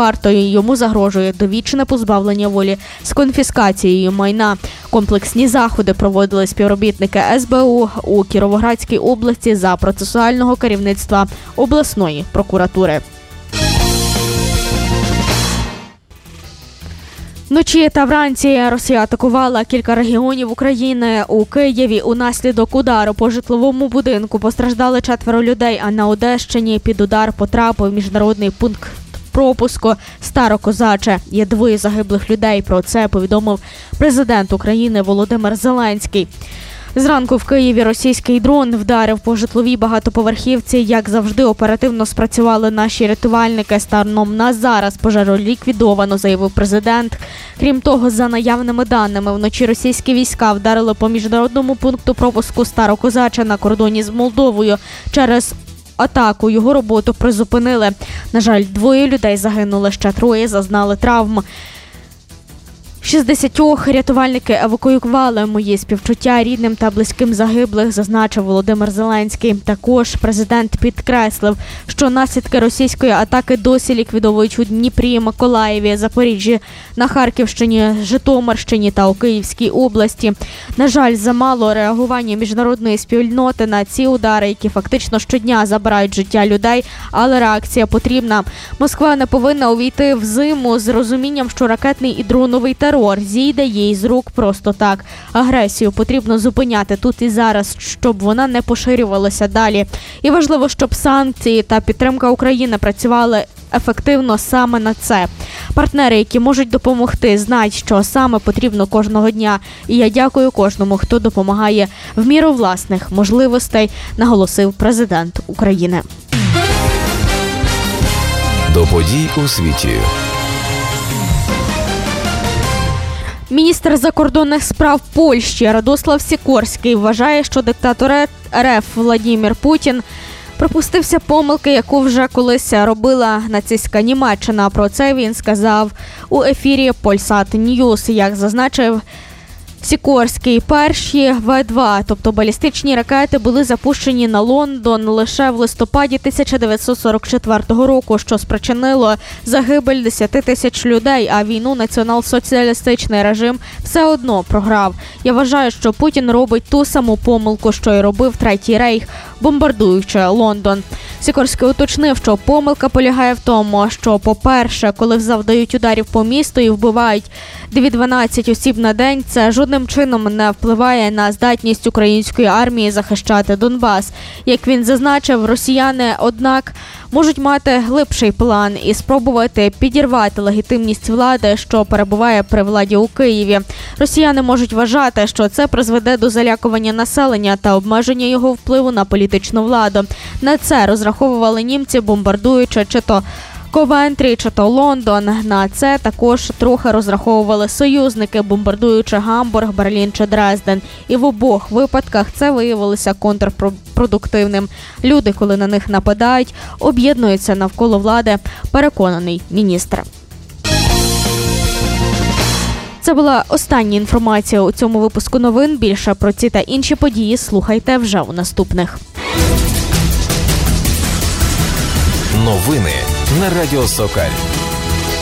вартою. Йому загрожує довічне позбавлення волі з конфіскацією майна. Комплексні заходи проводили співробітники СБУ у Кіровоградській області за процесуального керівництва обласної прокуратури. Вночі та вранці Росія атакувала кілька регіонів України. У Києві унаслідок удару по житловому будинку постраждали 4 людей, а на Одещині під удар потрапив міжнародний пункт пропуску Старокозаче. Є 2 загиблих людей. Про це повідомив президент України Володимир Зеленський. Зранку в Києві російський дрон вдарив по житловій багатоповерхівці. Як завжди, оперативно спрацювали наші рятувальники. Станом на зараз пожежу ліквідовано, заявив президент. Крім того, за наявними даними, вночі російські війська вдарили по міжнародному пункту пропуску Старокозаче на кордоні з Молдовою. Через атаку його роботу призупинили. На жаль, 2 людей загинули, ще 3 зазнали травм. 60 рятувальники евакуювали. Мої співчуття рідним та близьким загиблих, зазначив Володимир Зеленський. Також президент підкреслив, що наслідки російської атаки досі ліквідовують у Дніпрі, Миколаєві, Запоріжжі, на Харківщині, Житомирщині та у Київській області. На жаль, замало реагування міжнародної спільноти на ці удари, які фактично щодня забирають життя людей, але реакція потрібна. Москва не повинна увійти в зиму з розумінням, що ракетний і дроновий терор зійде їй з рук просто так. Агресію потрібно зупиняти тут і зараз, щоб вона не поширювалася далі. І важливо, щоб санкції та підтримка України працювали ефективно саме на це. Партнери, які можуть допомогти, знають, що саме потрібно кожного дня. І я дякую кожному, хто допомагає в міру власних можливостей, наголосив президент України. До подій у світі. Міністр закордонних справ Польщі Радослав Сікорський вважає, що диктатор РФ Владимир Путін припустився помилки, яку вже колись робила нацистська Німеччина. Про це він сказав у ефірі Polsat News. Як зазначив Сікорський, перші В-2, тобто балістичні ракети, були запущені на Лондон лише в листопаді 1944 року, що спричинило загибель 10 тисяч людей, а війну націонал-соціалістичний режим все одно програв. Я вважаю, що Путін робить ту саму помилку, що й робив Третій Рейх, бомбардуючи Лондон. Сікорський уточнив, що помилка полягає в тому, що, по-перше, коли завдають ударів по місту і вбивають 2-12 осіб на день, це жодним чином не впливає на здатність української армії захищати Донбас. Як він зазначив, росіяни, однак, можуть мати глибший план і спробувати підірвати легітимність влади, що перебуває при владі у Києві. Росіяни можуть вважати, що це призведе до залякування населення та обмеження його впливу на політичну владу. На це розраховували німці, бомбардуючи чи то Ковентрі чи то Лондон. На це також трохи розраховували союзники, бомбардуючи Гамбург, Берлін чи Дрезден. І в обох випадках це виявилося контрпродуктивним. Люди, коли на них нападають, об'єднуються навколо влади, переконаний міністр. Це була остання інформація у цьому випуску новин. Більше про ці та інші події слухайте вже у наступних. Новини на Радіо Сокаль.